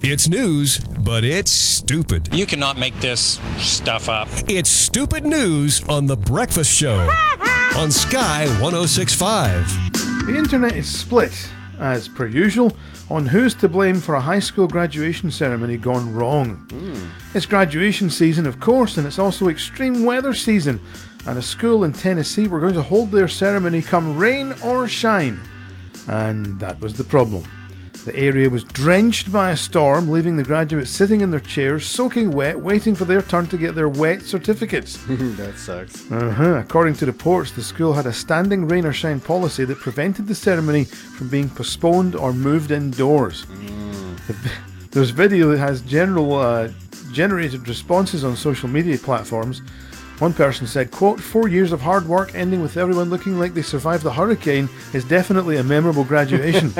It's news, but it's stupid. You cannot make this stuff up. It's stupid news on The Breakfast Show on Sky 106.5. The internet is split, as per usual, on who's to blame for a high school graduation ceremony gone wrong. It's graduation season, of course, and it's also extreme weather season. And a school in Tennessee were going to hold their ceremony come rain or shine. And that was the problem. The area was drenched by a storm, leaving the graduates sitting in their chairs, soaking wet, waiting for their turn to get their wet certificates. That sucks. According to reports, the school had a standing rain or shine policy that prevented the ceremony from being postponed or moved indoors. There's video that has generated responses on social media platforms. One person said, quote, 4 years of hard work ending with everyone looking like they survived the hurricane is definitely a memorable graduation.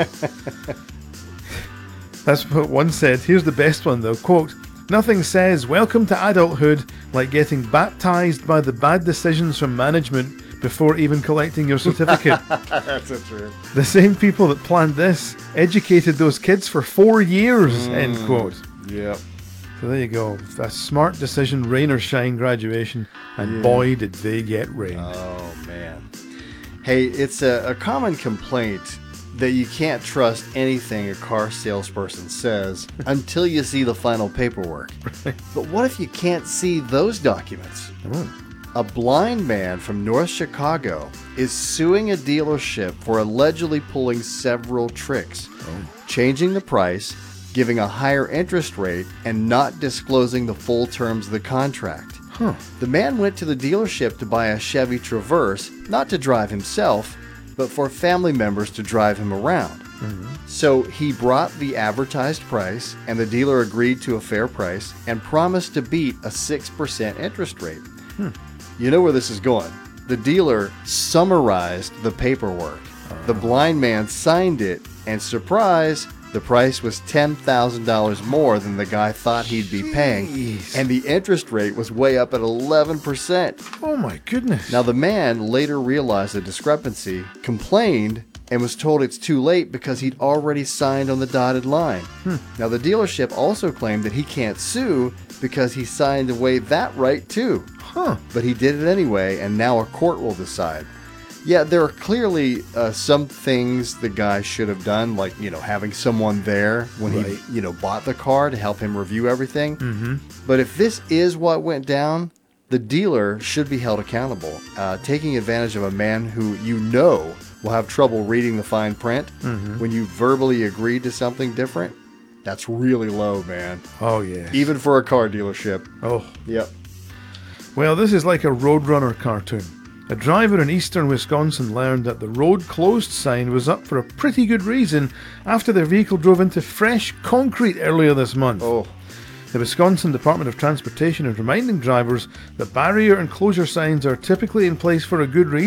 That's what one said. Here's the best one though, quote, nothing says welcome to adulthood like getting baptized by the bad decisions from management before even collecting your certificate. That's so true. The same people that planned this educated those kids for 4 years, end quote. Yep. So there you go. A smart decision, rain or shine graduation, and boy did they get rain. Oh, man. Hey, it's a common complaint that you can't trust anything a car salesperson says until you see the final paperwork. But what if you can't see those documents? A blind man from North Chicago is suing a dealership for allegedly pulling several tricks, changing the price, giving a higher interest rate, and not disclosing the full terms of the contract. The man went to the dealership to buy a Chevy Traverse, not to drive himself, but for family members to drive him around. So he brought the advertised price, and the dealer agreed to a fair price and promised to beat a 6% interest rate. You know where this is going. The dealer summarized the paperwork. The blind man signed it, and surprise, the price was $10,000 more than the guy thought he'd be paying, and the interest rate was way up at 11%. Oh my goodness. Now, the man later realized the discrepancy, complained, and was told it's too late because he'd already signed on the dotted line. Now, the dealership also claimed that he can't sue because he signed away that right too. But he did it anyway, and now a court will decide. Yeah, there are clearly some things the guy should have done, like, having someone there when he, bought the car to help him review everything. But if this is what went down, the dealer should be held accountable. Taking advantage of a man who will have trouble reading the fine print when you verbally agreed to something different, that's really low, man. Oh, yeah. Even for a car dealership. Oh. Yep. Well, this is like a Roadrunner cartoon. A driver in eastern Wisconsin learned that the road closed sign was up for a pretty good reason after their vehicle drove into fresh concrete earlier this month. The Wisconsin Department of Transportation is reminding drivers that barrier and closure signs are typically in place for a good reason.